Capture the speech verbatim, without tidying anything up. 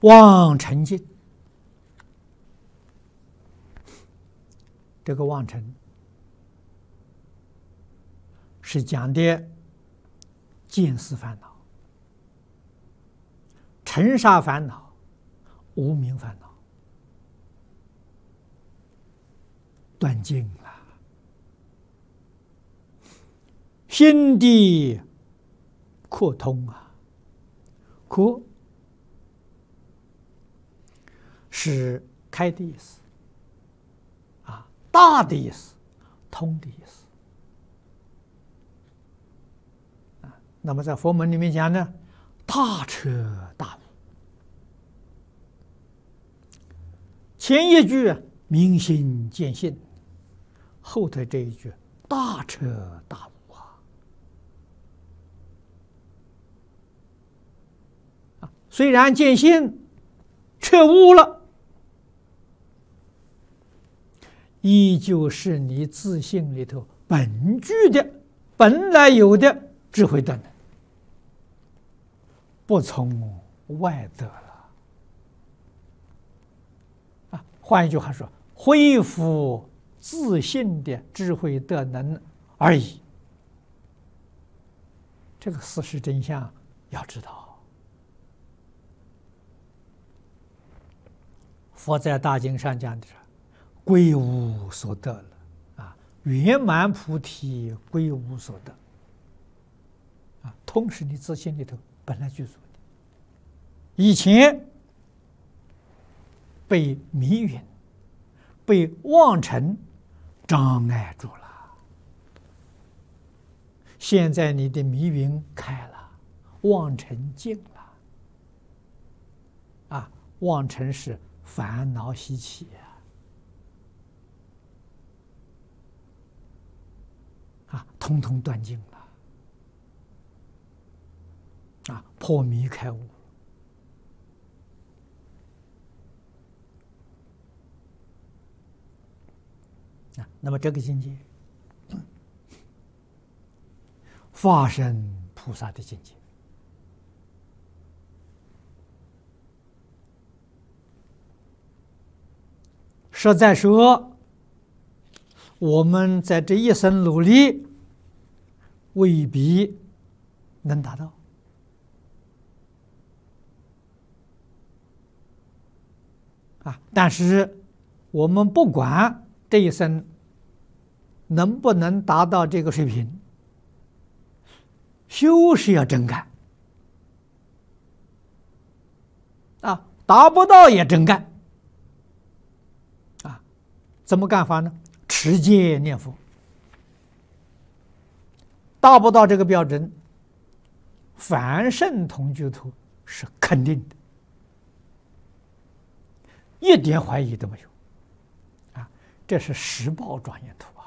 望尘尽，这个望尘是讲的见思烦恼、尘沙烦恼、无明烦恼断尽了，心地扩通啊！扩是开的意思啊，大的意思，通的意思啊。那么在佛门里面讲呢，大彻大悟。前一句明心见性，后头这一句大彻大悟啊！啊，虽然见性彻悟了，依旧是你自性里头本具的、本来有的智慧的能，不从外得了。啊，换一句话说，恢复自信的智慧德能而已。这个事实真相要知道。佛在大经上讲的是归无所得了啊，圆满菩提归无所得啊，通是你自心里头本来具足的，以前被迷云、被妄尘障碍住了，现在你的迷云开了，妄尘尽了啊，妄尘是烦恼习气啊，啊，通通断尽了，啊，破迷开悟。啊，那么这个境界，化身菩萨的境界，实在说，我们在这一生努力，未必能达到。啊，但是我们不管这一生能不能达到这个水平，修是要真干啊，达不到也真干啊。怎么干法呢？持戒念佛，达不到这个标准，凡圣同居土是肯定的，一点怀疑都没有。这是十报庄严图啊！